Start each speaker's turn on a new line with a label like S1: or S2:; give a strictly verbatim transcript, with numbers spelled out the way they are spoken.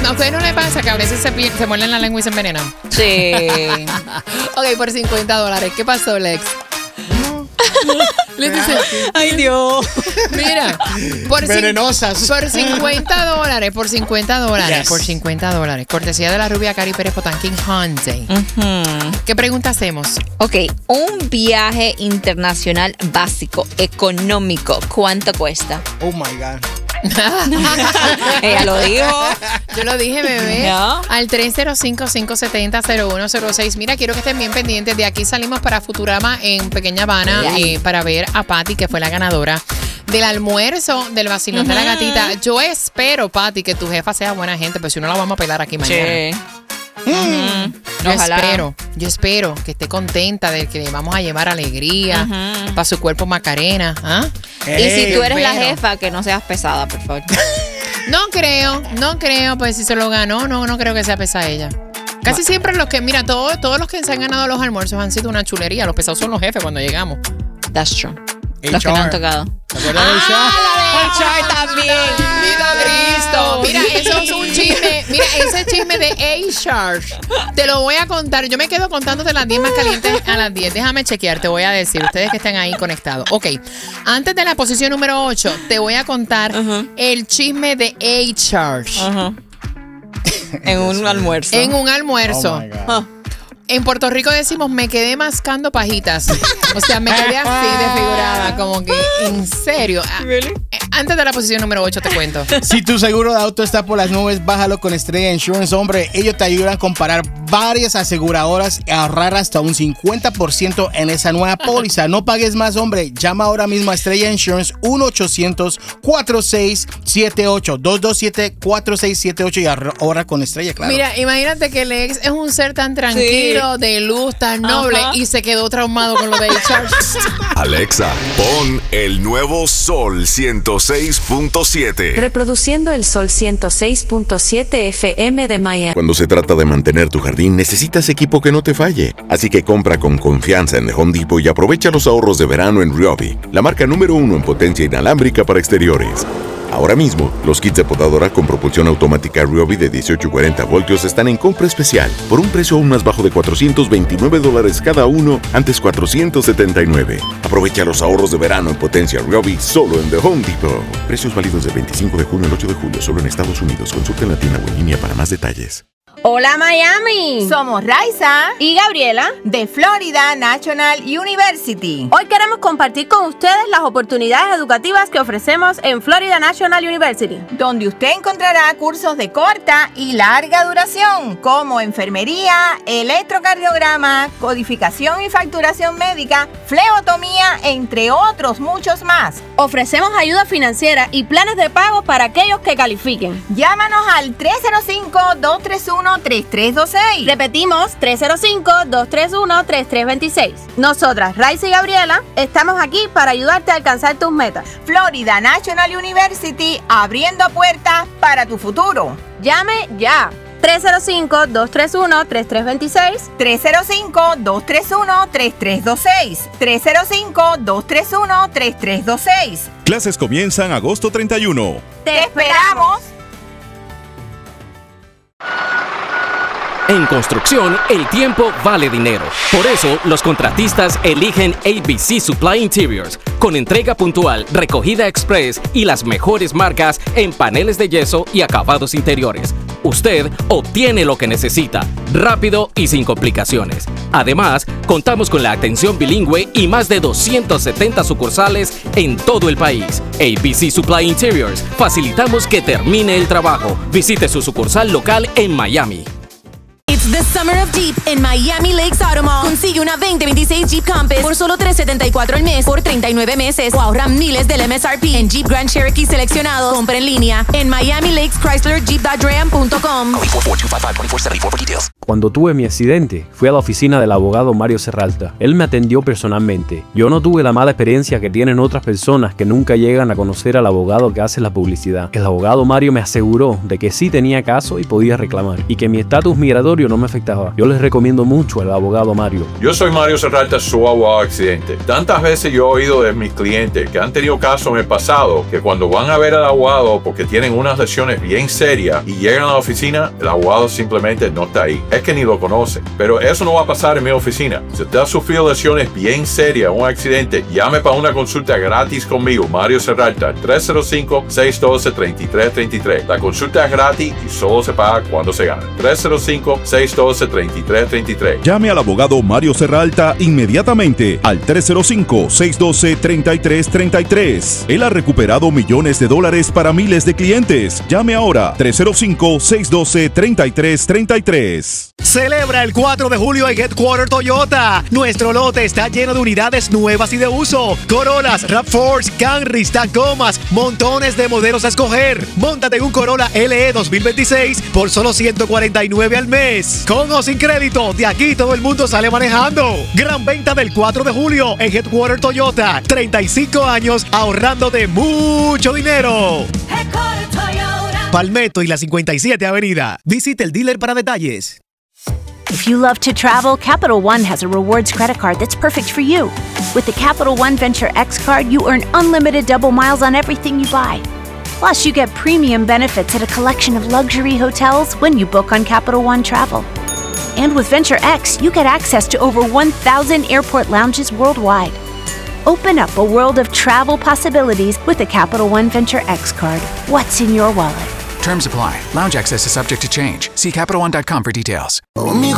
S1: ¿A ustedes no les pasa que a veces se, pi- se muerden la lengua y se envenenan?
S2: Sí.
S1: Ok, por cincuenta dólares. ¿Qué pasó, Lex? Les dice,
S2: Ay, Dios.
S1: mira, por, cin-
S3: Venenosas.
S1: por cincuenta dólares, por cincuenta dólares,
S3: Yes.
S1: por cincuenta dólares. Cortesía de la rubia Cari Pérez Potanquín Hyundai.
S2: Uh-huh.
S1: ¿Qué pregunta hacemos?
S2: Ok, un viaje internacional básico, económico, ¿cuánto cuesta?
S3: Oh my God.
S2: Ella lo dijo.
S1: Yo lo dije, bebé.
S2: ¿Ya?
S1: Al tres cero cinco, cinco siete cero, cero uno cero seis. Mira, quiero que estén bien pendientes. De aquí salimos para Futurama en Pequeña Habana
S2: Ay.
S1: eh, para ver a Patty, que fue la ganadora del almuerzo del vacilón de la gatita. Yo espero, Patty, que tu jefa sea buena gente, pero si no la vamos a pelar aquí mañana.
S2: Sí.
S1: Yo
S2: Ojalá.
S1: espero, yo espero que esté contenta de que le vamos a llevar alegría
S2: Ujú.
S1: para su cuerpo Macarena. ¿Ah?
S2: Y si tú eres la
S1: bueno.
S2: jefa, que no seas pesada, por favor.
S1: No creo, no creo, pues si se lo ganó, no, no creo que sea pesada ella. Casi siempre los que, mira, todos, todos los que se han ganado los almuerzos han sido una chulería. Los pesados son los jefes cuando llegamos.
S2: That's true. Los que no han
S3: H R.
S2: tocado.
S3: ¿Te acuerdas del show?
S2: H R también.
S1: Cristo. Mira, eso es un chisme. Mira, ese chisme de H R. Te lo voy a contar. Yo me quedo contándote las diez más calientes a las diez. Déjame chequear, te voy a decir. Ustedes que estén ahí conectados. Ok. Antes de la posición número ocho, te voy a contar
S2: Uh-huh.
S1: el chisme de H R.
S2: Ajá. En un almuerzo.
S1: En un almuerzo.
S3: Oh my God.
S2: Ah.
S1: En Puerto Rico decimos, me quedé mascando pajitas. O sea, me quedé así desfigurada, como que, en serio. Ah,
S2: Really?
S1: eh, Antes de la posición número ocho te cuento.
S3: Si tu seguro de auto está por las nubes, bájalo con Estrella Insurance, hombre. Ellos te ayudan a comparar varias aseguradoras y ahorrar hasta un cincuenta por ciento en esa nueva póliza. No pagues más, hombre. Llama ahora mismo a Estrella Insurance uno ochocientos, cuatro seis siete ocho, dos dos siete, cuatro seis siete ocho y ahorra con Estrella, claro.
S1: Mira, imagínate que Lex es un ser tan tranquilo, de luz, tan noble,
S2: Ajá.
S1: y se quedó traumado con lo de H R.
S4: Alexa, pon el nuevo Sol ciento seis punto siete.
S5: Reproduciendo el Sol ciento seis punto siete F M de Miami.
S6: Cuando se trata de mantener tu jardín, necesitas equipo que no te falle. Así que compra con confianza en The Home Depot y aprovecha los ahorros de verano en Ryobi, la marca número uno en potencia inalámbrica para exteriores. Ahora mismo, los kits de podadora con propulsión automática Ryobi de dieciocho y cuarenta voltios están en compra especial por un precio aún más bajo de cuatrocientos veintinueve dólares cada uno, antes cuatrocientos setenta y nueve. Aprovecha los ahorros de verano en potencia Ryobi solo en The Home Depot. Precios válidos del veinticinco de junio al ocho de julio solo en Estados Unidos. Consulta en la tienda o en línea para más detalles.
S7: Hola Miami,
S8: Somos Raiza
S7: y Gabriela.
S8: de Florida National University.
S7: Hoy queremos compartir con ustedes las oportunidades educativas que ofrecemos en Florida National University.
S8: Donde usted encontrará cursos de corta y larga duración como enfermería, electrocardiograma, codificación y facturación médica, flebotomía, entre otros muchos más.
S7: Ofrecemos ayuda financiera y planes de pago para aquellos que califiquen.
S8: Llámanos al tres cero cinco, dos tres uno, tres tres dos seis.
S7: Repetimos, tres cero cinco, dos tres uno, tres tres dos seis. Nosotras, Raiza y Gabriela, estamos aquí para ayudarte a alcanzar tus metas.
S8: Florida National University, abriendo puertas para tu futuro.
S7: Llame ya. tres cero cinco, dos tres uno, tres tres dos seis.
S8: tres cero cinco, dos tres uno, tres tres dos seis. tres cero cinco, dos tres uno, tres tres dos seis.
S9: Clases comienzan agosto treinta y uno.
S8: ¡Te esperamos!
S10: En construcción, el tiempo vale dinero. Por eso, los contratistas eligen A B C Supply Interiors, con entrega puntual, recogida express y las mejores marcas en paneles de yeso y acabados interiores. Usted obtiene lo que necesita, rápido y sin complicaciones. Además, contamos con la atención bilingüe y más de doscientas setenta sucursales en todo el país. A B C Supply Interiors, facilitamos que termine el trabajo. Visite su sucursal local en Miami.
S11: It's the summer of Jeep en Miami Lakes Auto Mall. Consigue una veinte veintiséis Jeep Compass por solo tres setenta y cuatro al mes por treinta y nueve meses o ahorra miles del M S R P en Jeep Grand Cherokee seleccionados. Compra en línea en Miami Lakes Chrysler Jeep Dodge Ram punto com.
S12: four four, two five five, two four seven four for details.
S13: Cuando tuve mi accidente, fui a la oficina del abogado Mario Serralta. Él me atendió personalmente. Yo no tuve la mala experiencia que tienen otras personas que nunca llegan a conocer al abogado que hace la publicidad. El abogado Mario me aseguró de que sí tenía caso y podía reclamar, y que mi estatus migratorio no me afectaba. Yo les recomiendo mucho al abogado Mario.
S14: Yo soy Mario Serralta, su abogado accidente. Tantas veces yo he oído de mis clientes que han tenido casos en el pasado que cuando van a ver al abogado porque tienen unas lesiones bien serias y llegan a la oficina, el abogado simplemente no está ahí. Es que ni lo conocen. Pero eso no va a pasar en mi oficina. Si usted ha sufrido lesiones bien serias, un accidente, llame para una consulta gratis conmigo, Mario Serralta, tres cero cinco, seis uno dos, tres tres tres tres. La consulta es gratis y solo se paga cuando se gana. tres cero cinco, seis uno dos, tres tres tres tres.
S9: Llame al abogado Mario Serralta inmediatamente al tres cero cinco, seis uno dos, tres tres tres tres. Él ha recuperado millones de dólares para miles de clientes. Llame ahora, tres cero cinco, seis uno dos, tres tres tres tres.
S15: Celebra el cuatro de julio en Headquarter Toyota. Nuestro lote está lleno de unidades nuevas y de uso. Corollas, RAV cuatro, Camrys, Tacomas, montones de modelos a escoger. Móntate en un Corolla L E dos mil veintiséis por solo ciento cuarenta y nueve al mes. Con o sin crédito, de aquí todo el mundo sale manejando. Gran venta del cuatro de julio en Headquarter Toyota. treinta y cinco años ahorrando de mucho dinero. Palmetto y la cincuenta y siete Avenida. Visite el dealer para detalles.
S16: If you love to travel, Capital One has a rewards credit card that's perfect for you. With the Capital One Venture X card, you earn unlimited double miles on everything you buy. Plus, you get premium benefits at a collection of luxury hotels when you book on Capital One Travel. And with Venture X, you get access to over one thousand airport lounges worldwide. Open up a world of travel possibilities with the Capital One Venture X card. What's in your wallet?
S12: Terms apply. Lounge access is subject to change. See Capital One dot com for details.